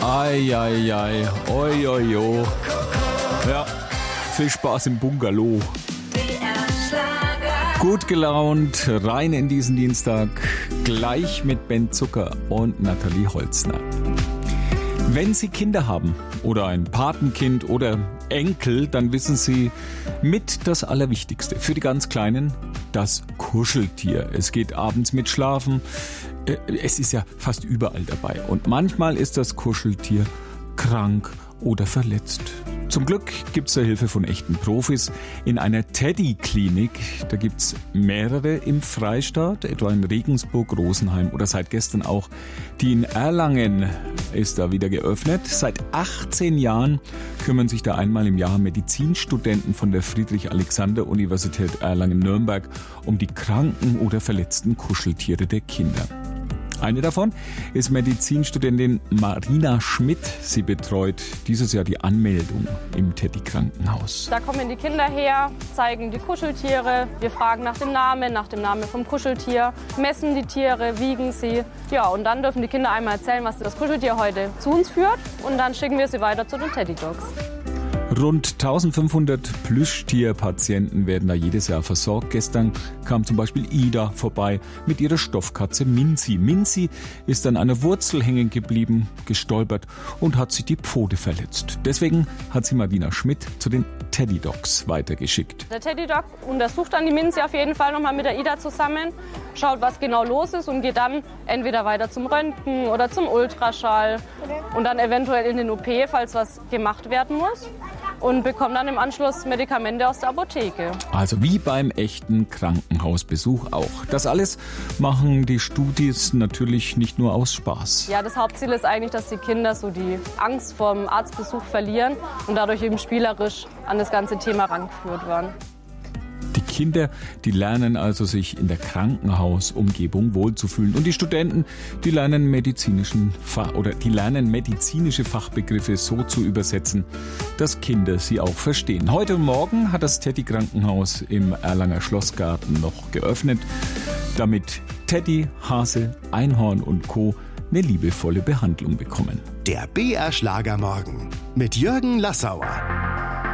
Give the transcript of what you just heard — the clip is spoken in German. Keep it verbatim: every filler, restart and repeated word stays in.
Ei, ei, ei, oi, oi, oi. Ja, viel Spaß im Bungalow. Gut gelaunt, rein in diesen Dienstag, gleich mit Ben Zucker und Nathalie Holzner. Wenn Sie Kinder haben oder ein Patenkind oder Enkel, dann wissen Sie mit das Allerwichtigste für die ganz Kleinen, das Kuscheltier. Es geht abends mit Schlafen. Es ist ja fast überall dabei. Und manchmal ist das Kuscheltier krank oder verletzt. Zum Glück gibt es da Hilfe von echten Profis in einer Teddy-Klinik. Da gibt es mehrere im Freistaat, etwa in Regensburg, Rosenheim oder seit gestern auch die in Erlangen ist da wieder geöffnet. Seit achtzehn Jahren kümmern sich da einmal im Jahr Medizinstudenten von der Friedrich-Alexander-Universität Erlangen-Nürnberg um die kranken oder verletzten Kuscheltiere der Kinder. Eine davon ist Medizinstudentin Marina Schmidt. Sie betreut dieses Jahr die Anmeldung im Teddy-Krankenhaus. Da kommen die Kinder her, zeigen die Kuscheltiere. Wir fragen nach dem Namen, nach dem Namen vom Kuscheltier, messen die Tiere, wiegen sie. Ja, und dann dürfen die Kinder einmal erzählen, was das Kuscheltier heute zu uns führt. Und dann schicken wir sie weiter zu den Teddy Dogs. Rund eintausendfünfhundert Plüschtierpatienten werden da jedes Jahr versorgt. Gestern kam zum Beispiel Ida vorbei mit ihrer Stoffkatze Minzi. Minzi ist an einer Wurzel hängen geblieben, gestolpert und hat sich die Pfote verletzt. Deswegen hat sie Marina Schmidt zu den Teddy Dogs weitergeschickt. Der Teddy Dog untersucht dann die Minzi auf jeden Fall nochmal mit der Ida zusammen, schaut, was genau los ist und geht dann entweder weiter zum Röntgen oder zum Ultraschall und dann eventuell in den O P, falls was gemacht werden muss. Und bekommen dann im Anschluss Medikamente aus der Apotheke. Also wie beim echten Krankenhausbesuch auch. Das alles machen die Studis natürlich nicht nur aus Spaß. Ja, das Hauptziel ist eigentlich, dass die Kinder so die Angst vor dem Arztbesuch verlieren und dadurch eben spielerisch an das ganze Thema rangeführt werden. Die Kinder, die lernen also, sich in der Krankenhausumgebung wohlzufühlen. Und die Studenten, die lernen medizinischen Fach- oder die lernen medizinische Fachbegriffe so zu übersetzen, dass Kinder sie auch verstehen. Heute und morgen hat das Teddy-Krankenhaus im Erlanger Schlossgarten noch geöffnet, damit Teddy, Hase, Einhorn und Co. eine liebevolle Behandlung bekommen. Der B R Schlagermorgen mit Jürgen Lassauer.